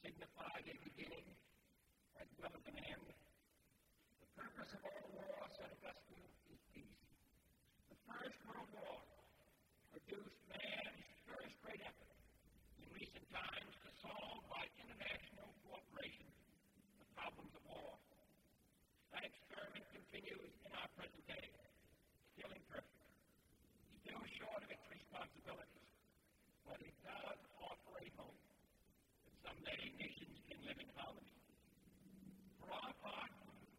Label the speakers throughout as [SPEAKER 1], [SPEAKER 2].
[SPEAKER 1] signified a beginning as well as an end. The purpose of all war, said Augustine, is peace. The First World War produced man's first great effort in recent times to solve by international cooperation the problems of war. That experiment continues in our present day, still imperfect, still short of its responsibilities, but it does offer a hope that someday nations can live in harmony. For our part,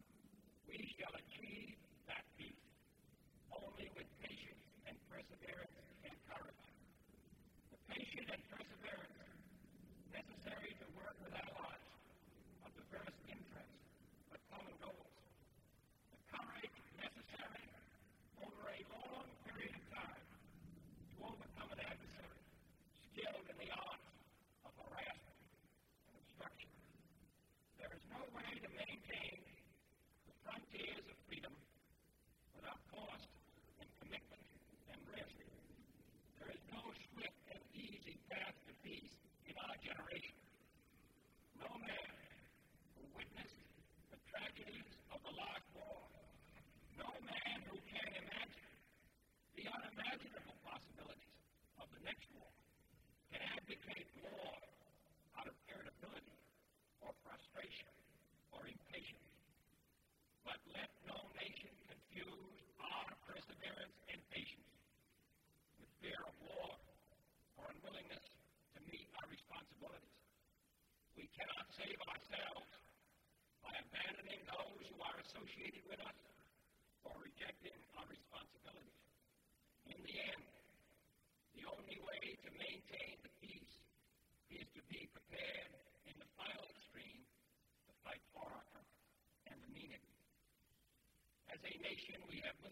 [SPEAKER 1] we shall achieve that peace only with patience and perseverance and courage. The patience and perseverance necessary to work with allies of diverse interests but common goals. The courage necessary over a long period of time to overcome an adversary skilled in the arts of harassment and obstruction. There is no way to maintain the frontiers of freedom without cost and commitment and risk. There is no swift and easy path to peace in our generation. No man who witnessed the tragedies of the last war, no man who can imagine the unimaginable possibilities of the next war, can advocate war out of irritability or frustration or impatience. But let no nation confuse our perseverance and patience with fear of war or unwillingness to meet our responsibilities. We cannot save ourselves by abandoning those who are associated with us or rejecting our responsibilities. In the end, the only way to maintain the peace is to be prepared in the final extreme to fight for our country and to mean it. As a nation, we have little